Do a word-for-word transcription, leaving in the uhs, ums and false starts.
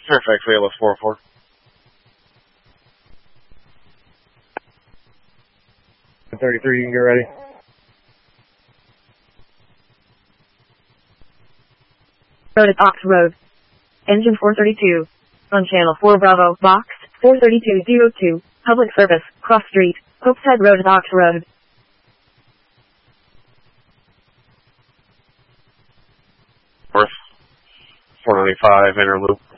Fairfax A L S four oh four. thirty-three, you can get ready. Road at Ox Road. Engine four thirty-two. On channel four Bravo, box four thirty-two oh two. Public service, cross street, Hopeshead Road at Ox Road. North, four ninety-five, inner loop.